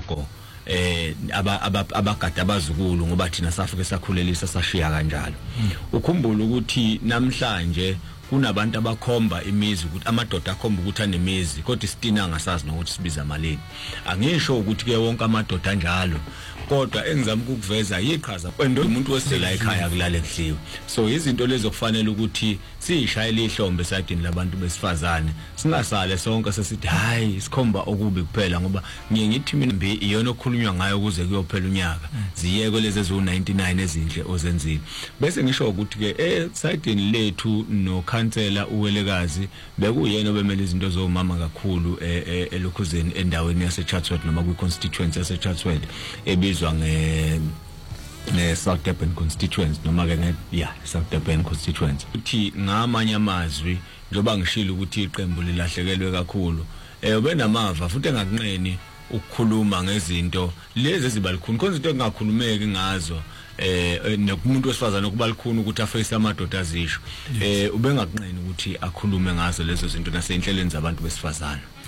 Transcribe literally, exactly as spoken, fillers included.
ogogo eh abagada abazukulu ngoba thina safike sakhulelisa sashiya kanjalo. Ukhumbula ukuthi namhlanje kunabantu abakhomba imizi ukuthi amadoda akhomba ukuthi anemizi kodwa isitina angasazi nokuthi sibiza malini. Angisho ukuthi ke wonke amadoda anjalo kodwa engizama ukuveza iqhaza kwendo umuntu wesela ekhaya kulale kudliwe. So izinto lezo kufanele ukuthi sishayele ihlombe sadini labantu besifazane singasale sonke sesithi hayi isikhomba okubi kuphela ngoba ngiye ngithi mina mbi iyona okhulunywa ngayo ukuze kuyophela unyaka ziyeke lezi ezo ninety-nine ezinhle ozenzile. Bese ngisho ukuthi ke eh sadini lethu no khansela uwelekazi bekuyena obemele izinto zomama kakhulu elokhuzeni endaweni yase Chatsworth noma kwi constituency yase Chatsworth ebizwa nge ne South Durban constituency noma ke ne yeah South Durban constituency. Uthi ngamanye amazwi njoba ngishilo ukuthi iqembu lilahlekelwe kakhulu eh ubenamava futhi engakunqeni ukukhuluma ngezinto lezi ezibalikhulu konke izinto engakhulumeki ngazo eh nokumuntu wesifazana okubalikhulu ukuthi aface amadoda azisho eh ubengakunqeni ukuthi akhulume ngazo lezo zinto nasenhlelweni zabantu besifazana.